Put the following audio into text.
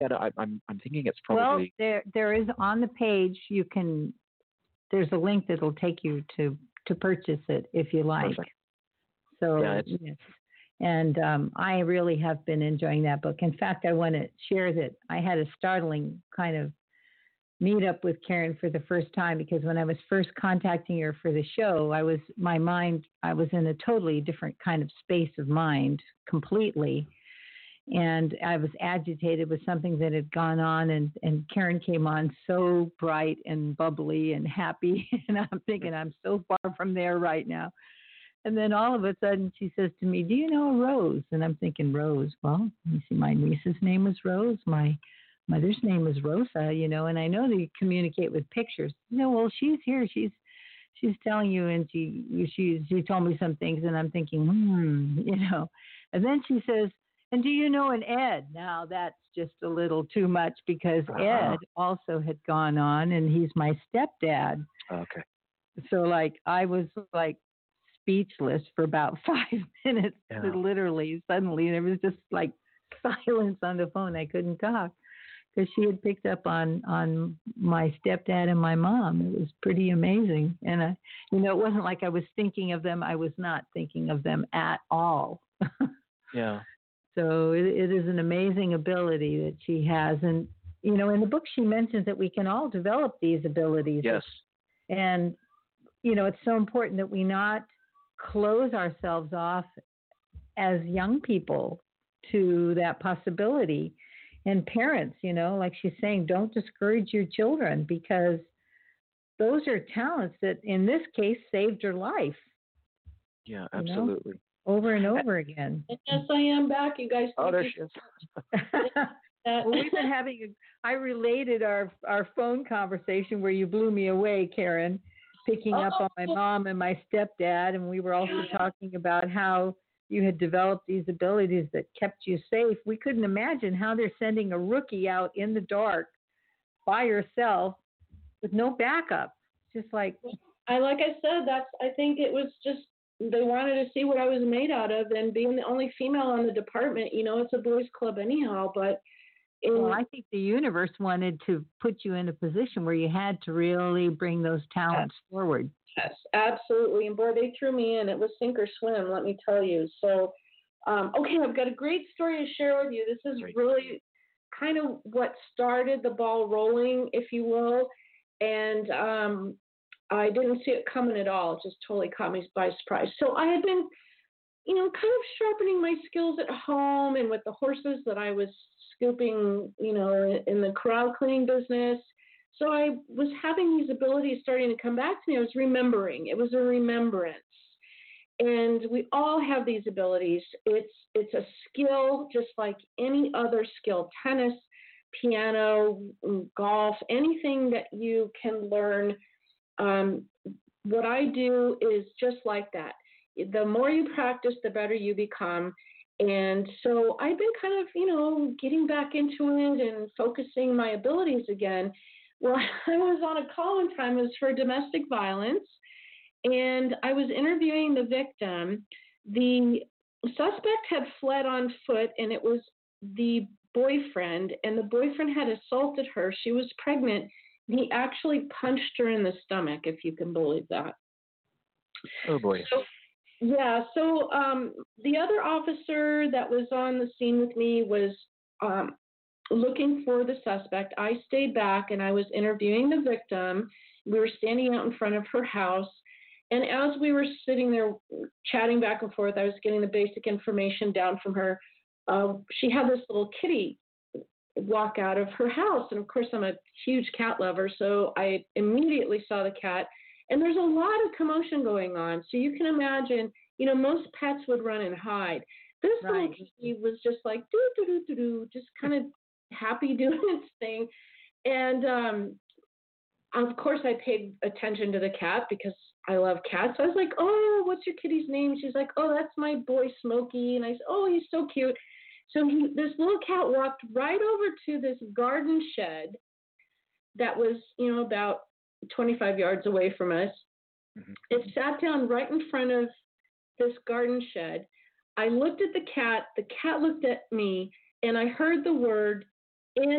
I'm thinking it's Well, probably there is on the page. There's a link that'll take you to purchase it if you like. perfect. So Yeah, yes, and I really have been enjoying that book. In fact, I want to share that I had a startling kind of meet up with Karen for the first time, because when I was first contacting her for the show, I was in a totally different kind of space of mind completely. And I was agitated with something that had gone on, and Karen came on so bright and bubbly and happy. And I'm thinking, I'm so far from there right now. And then all of a sudden she says to me, "Do you know Rose?" And I'm thinking, Rose? Well, you see, my niece's name was Rose. My mother's name is Rosa, and I know that you communicate with pictures. Well, she's here. She's telling you, and she told me some things, and I'm thinking, And then she says, "And do you know an Ed?" Now that's just a little too much, because Ed also had gone on, and he's my stepdad. Okay. So I was speechless for about 5 minutes. Yeah. Literally, suddenly there was just silence on the phone. I couldn't talk, because she had picked up on my stepdad and my mom. It was pretty amazing. And it wasn't like I was thinking of them. I was not thinking of them at all. Yeah. So it is an amazing ability that she has. And, in the book she mentions that we can all develop these abilities. Yes. And, it's so important that we not close ourselves off as young people to that possibility. And parents, like she's saying, don't discourage your children, because those are talents that in this case saved her life. Yeah, absolutely. Over and over again. Yes, I am back, you guys. Oh, there she is. Well, we've been having I related our phone conversation where you blew me away, Karen, picking up on my mom and my stepdad, and we were also talking about how you had developed these abilities that kept you safe. We couldn't imagine how they're sending a rookie out in the dark by herself with no backup. Just like I said, I think it was just they wanted to see what I was made out of, and being the only female on the department, it's a boys' club anyhow. But I think the universe wanted to put you in a position where you had to really bring those talents forward. Yes, absolutely. And boy, they threw me in. It was sink or swim, let me tell you. So, okay, I've got a great story to share with you. This is really kind of what started the ball rolling, if you will. And I didn't see it coming at all. It just totally caught me by surprise. So I had been, kind of sharpening my skills at home and with the horses that I was scooping, in the corral cleaning business. So I was having these abilities starting to come back to me. I was remembering. It was a remembrance. And we all have these abilities. It's a skill just like any other skill, tennis, piano, golf, anything that you can learn. What I do is just like that. The more you practice, the better you become. And so I've been kind of, getting back into it and focusing my abilities again. Well, I was on a call one time. It was for domestic violence, and I was interviewing the victim. The suspect had fled on foot, and it was the boyfriend, and the boyfriend had assaulted her. She was pregnant. He actually punched her in the stomach, if you can believe that. Oh, boy. So the other officer that was on the scene with me was looking for the suspect. I stayed back, and I was interviewing the victim. We were standing out in front of her house, and as we were sitting there chatting back and forth, I was getting the basic information down from her. She had this little kitty walk out of her house, and of course I'm a huge cat lover, so I immediately saw the cat, and there's a lot of commotion going on. So you can imagine, most pets would run and hide. This little kitty was just like do, just kind of happy doing its thing. And of course I paid attention to the cat because I love cats. So I was like, "Oh, what's your kitty's name?" She's like, "Oh, that's my boy Smokey." And I said, "Oh, he's so cute." So this little cat walked right over to this garden shed that was, about 25 yards away from us. Mm-hmm. It sat down right in front of this garden shed. I looked at the cat looked at me, and I heard the word